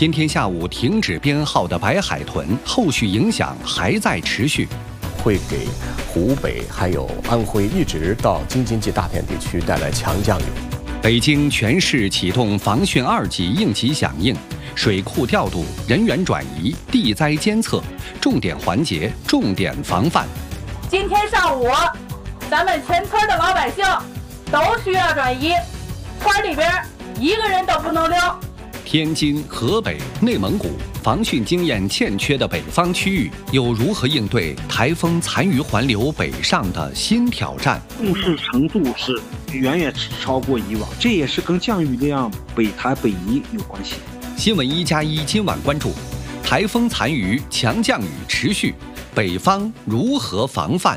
今天下午停止编号的白海豚，后续影响还在持续， 会给湖北还有安徽一直到京津冀大片地区带来强降雨。 北京全市启动防汛2级应急响应，水库调度、人员转移、地灾监测，重点环节、重点防范。 今天上午，咱们全村的老百姓都需要转移，村里边一个人都不能留。 天津、河北、内蒙古防汛经验欠缺的北方区域，又如何应对台风残余环流北上的新挑战？ 重视程度是远远超过以往，这也是跟降雨量北台北移有关系。 新闻1+1今晚关注：台风残余、强降雨持续，北方如何防范？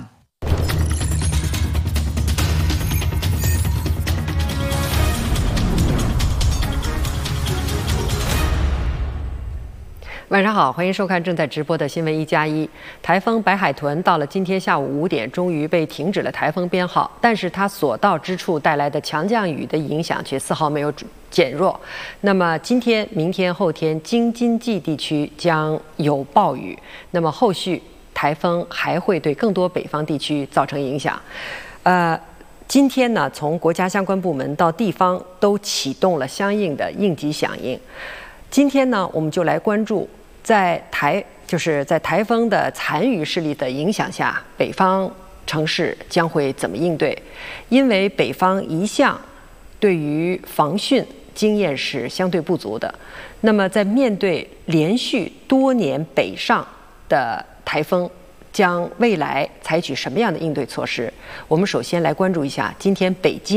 晚上好，欢迎收看正在直播的新闻1+1。台风白海豚到了今天下午5点，终于被停止了台风编号，但是它所到之处带来的强降雨的影响却丝毫没有减弱。那么今天、明天、后天，京津冀地区将有暴雨。那么后续台风还会对更多北方地区造成影响。今天呢，从国家相关部门到地方都启动了相应的应急响应。今天呢，我们就来关注在台风的残余势力的影响下，北方城市将会怎么应对？因为北方一向对于防汛经验是相对不足的。那么在面对连续多年北上的台风，将未来采取什么样的应对措施？我们首先来关注一下今天北京